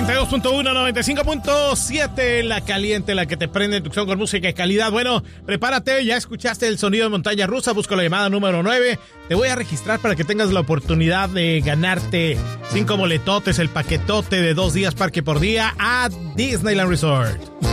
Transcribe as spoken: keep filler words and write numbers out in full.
noventa y dos punto uno, noventa y cinco punto siete, la caliente, la que te prende tu opción con música de calidad. Bueno, prepárate, ya escuchaste el sonido de montaña rusa, busco la llamada número nueve. Te voy a registrar para que tengas la oportunidad de ganarte cinco boletotes, el paquetote de dos días parque por día a Disneyland Resort.